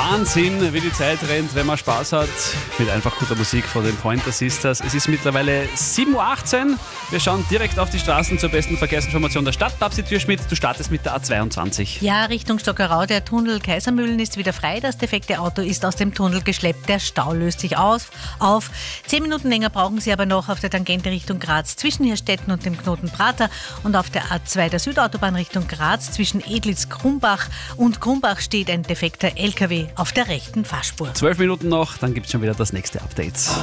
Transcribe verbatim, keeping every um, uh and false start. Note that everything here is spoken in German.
Wahnsinn, wie die Zeit rennt, wenn man Spaß hat mit einfach guter Musik von den Pointer Sisters. Es ist mittlerweile sieben Uhr achtzehn. Wir schauen direkt auf die Straßen zur besten Verkehrsinformation der Stadt. Babsi Türschmidt, du startest mit der A zweiundzwanzig. Ja, Richtung Stockerau. Der Tunnel Kaisermühlen ist wieder frei. Das defekte Auto ist aus dem Tunnel geschleppt. Der Stau löst sich aus, auf. Zehn Minuten länger brauchen Sie aber noch auf der Tangente Richtung Graz zwischen Hirstetten und dem Knoten Prater und auf der A zwei der Südautobahn Richtung Graz zwischen Edlitz-Krumbach und Krumbach steht ein defekter L K W auf der rechten Fahrspur. Zwölf Minuten noch, dann gibt es schon wieder das nächste Update.